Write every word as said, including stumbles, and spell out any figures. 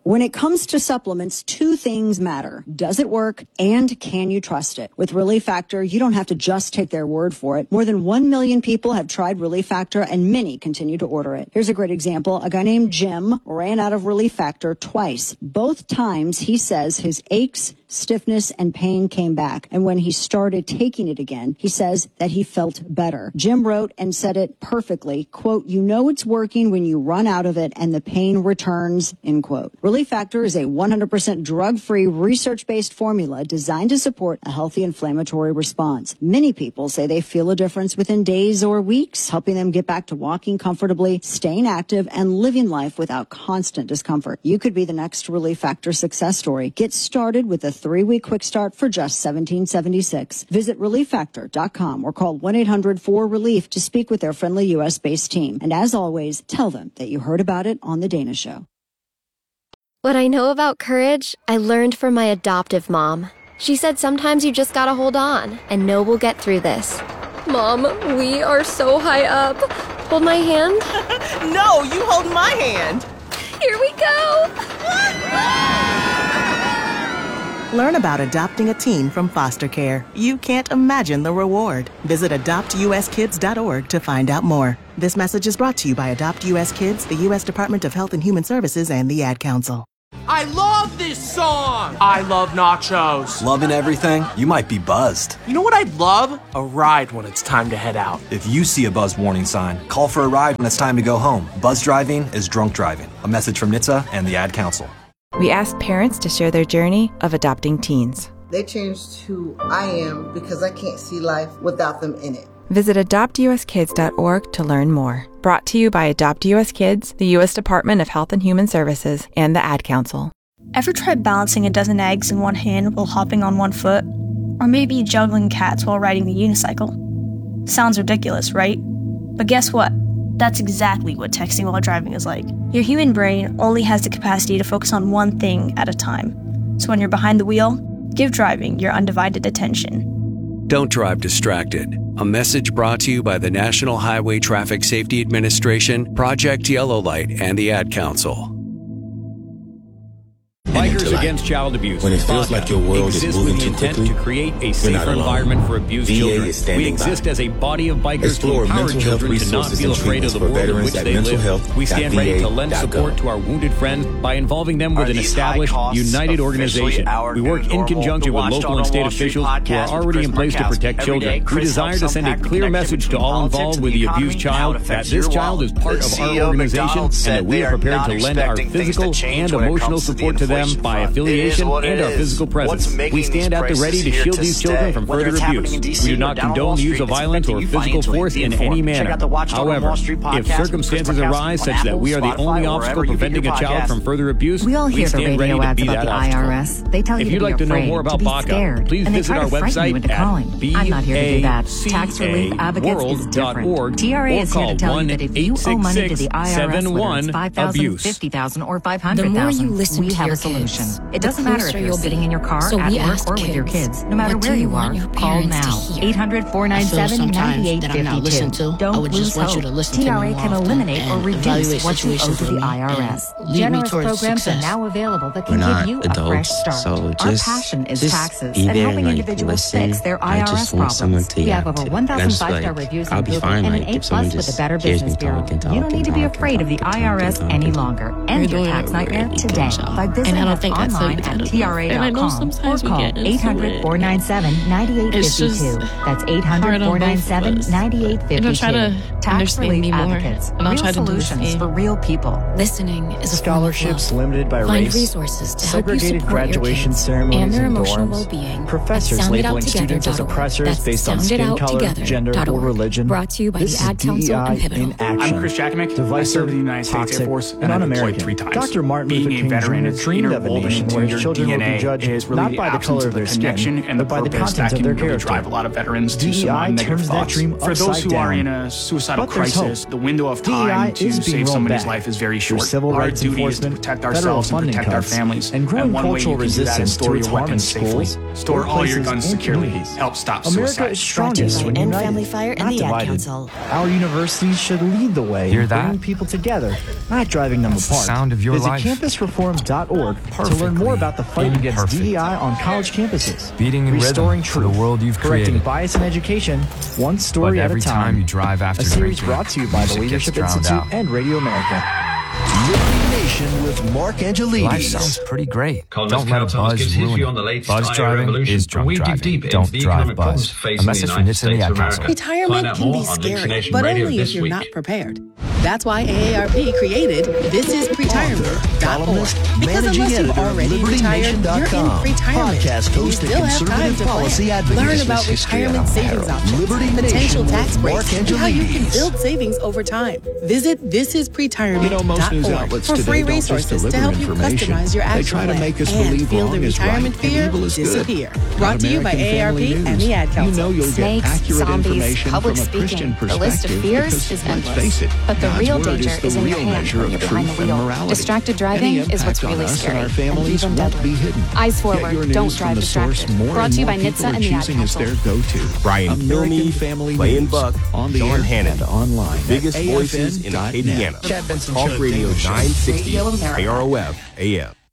When it comes to supplements, two things matter. Does it work, and can you trust it? With Relief Factor, you don't have to just take their word for it. More than one million people have tried Relief Factor, and many continue to order it. Here's a great example. A guy named Jim ran out of Relief Factor twice. Both times, he says his aches, stiffness, and pain came back. And when he started taking it again, he says that he felt better. Jim wrote and said it perfectly, quote, "You know it's working when you run out of it and the pain returns," end quote. Relief Factor is a one hundred percent drug-free, research-based formula designed to support a healthy inflammatory response. Many people say they feel a difference within days or weeks, helping them get back to walking comfortably, staying active, and living life without constant discomfort. You could be the next Relief Factor success story. Get started with a three-week quick start for just seventeen seventy-six. Visit relief factor dot com or call one eight hundred four relief to speak with their friendly U S-based team. And as always, tell them that you heard about it on The Dana Show. What I know about courage, I learned from my adoptive mom. She said sometimes you just gotta hold on and know we'll get through this. Mom, we are so high up. Hold my hand. No, you hold my hand. Here we go. Learn about adopting a teen from foster care. You can't imagine the reward. Visit adopt U S kids dot org to find out more. This message is brought to you by Adopt U S Kids, the U S Department of Health and Human Services, and the Ad Council. I love this song! I love nachos. Loving everything? You might be buzzed. You know what I'd love? A ride when it's time to head out. If you see a buzz warning sign, call for a ride when it's time to go home. Buzz driving is drunk driving. A message from N H T S A and the Ad Council. We asked parents to share their journey of adopting teens. They changed who I am because I can't see life without them in it. Visit adopt U S kids dot org to learn more. Brought to you by Adopt U S Kids, the U S Department of Health and Human Services, and the Ad Council. Ever tried balancing a dozen eggs in one hand while hopping on one foot? Or maybe juggling cats while riding the unicycle? Sounds ridiculous, right? But guess what? That's exactly what texting while driving is like. Your human brain only has the capacity to focus on one thing at a time. So when you're behind the wheel, give driving your undivided attention. Don't drive distracted. A message brought to you by the National Highway Traffic Safety Administration, Project Yellow Light, and the Ad Council. Bikers Against Child Abuse. When it feels like your world is moving too quickly, to create a safer environment for abused children. We exist by. as a body of bikers Explore to empower children to not feel afraid of the world in which they live. We stand ready to lend support to our wounded friends by involving them with an established, united organization. We work in conjunction with local and state officials who are already in place to protect children. We desire to send a clear message to all involved with the abused child that this child is part of our organization and that we are prepared to lend our physical and emotional support to them by affiliation and our physical presence. We stand at the ready to shield these children from further abuse. We do not condone the use of violence or physical force in any manner. However, if circumstances arise such that we are the only obstacle preventing a child from further abuse, we all hear the radio ads about the I R S. They tell you if you'd like to know more about B A C A, please visit our website at B A C A I'm not here to do that. Tax Relief Advocates is different. T R A is here to tell you that if you owe money to the I R S, whether it's five thousand dollars, fifty thousand dollars, or five hundred thousand dollars, we have a solution. It doesn't matter if you're sitting in your car, so at work, or with your kids. No matter where you are, call now. eight hundred, four nine seven, nine eight five two. Don't lose hope. T R A can eliminate or reduce what you owe to the I R S. Generous programs are now available that can give you a fresh start. So Our passion is taxes and helping individuals fix their I R S problems. We have over one thousand five-star reviews on Google and an A plus with the Better Business Bureau. You don't need to be afraid of the I R S any longer. End your tax nightmare today by visiting us online at T R A dot com or call eight hundred, four nine seven, nine eight five two. That's eight hundred, four nine seven, nine eight five two. Tax Relief Advocates. Real solutions for real people. Listening is a scholarships limited by Find race, resources to help you segregated support graduation your ceremonies and their and emotional dorms, well-being. professors labeling students as oppressors based on skin color, gender, or religion. Brought to you by this the Ad Council and Pivotal. In action. I'm Chris Jackamick. I served in the United States Air Force and and I've un-American. deployed three times. Doctor Martin Being Luther a King veteran Junior is dreamed kind of a nation where children will be judged not by the color of their skin, and but by the content of their character. Drive a lot of veterans to D E I some negative turns that thoughts. dream For those upside who are down. in a suicidal But there's crisis, hope. the window of D E I time to is being save rolled somebody's back life is very through short. civil Our rights duty is to enforcement, protect federal ourselves and funding protect our cuts, families. and growing and one way cultural you can do that is resistance store to your harm in weapons safely. schools, Store all your workplaces, guns and securely. communities. Help stop America suicide. is strongest when End united, Family Fire and not the Ad divided. Council. Our universities should lead the way Hear in that? bringing people together, not driving them That's the apart. sound of your Visit life. campus reform dot org to learn more about the fight against Imperfect. D E I on college campuses. Beating in Restoring rhythm for the truth, world you've correcting created. bias in education, one story But at a every time. time you drive after a series drinking, brought to you by the music gets Leadership drowned Institute out. and Radio America. Liberty Nation with Mark Angelides. Life sounds pretty great. Columnist Don't let a Carl Thomas buzz gives his ruin view on it. the latest Buzz I R driving revolution. is drunk We dig driving. deep into Don't the drive economic buzz. problems A facing message the from United Nitsa and the States Ad of Council. America. Retirement Find out can more be on Luke's scary, Nation but Radio only this if you're week. not prepared. That's why A A R P created This Is Pretirement dot org. columnist, Because managing unless you've editor of already Liberty retired, Nation dot you're com, in retirement. podcast and you host and still have time conservative to policy plan. advocate. Learn about retirement savings options, Liberty potential Nation tax with breaks, Mark and how you can Angelides. build savings over time. Visit This Is Pretirement You know, most dot news org outlets for today free don't just resources to deliver help you information. customize your They action try to plan make us and believe feel wrong the is right retirement and fear evil is good. disappear. Not Brought to you by American A A R P Family and the News. Ad Council. You know you'll Snakes, get accurate zombies, information public from a speaking. Christian The perspective. list of fears because, is let's endless. face it, But the God's real word danger is the is in your real hand measure when of you're behind truth the and wheel. morality. Distracted driving Any is what's impact on really us and scary our and families even won't deadly. be hidden. Eyes Get forward, your don't news drive from the source. distracted. More Brought and to you more by people NHTSA are and the Ad choosing as Council. their go-to. Brian American Kilmeade, Family Blaine News. Buck, On the Sean air Hannon. and online. Biggest at voices in A F N dot net. Acadiana. Talk Radio nine sixty, K R O F A M.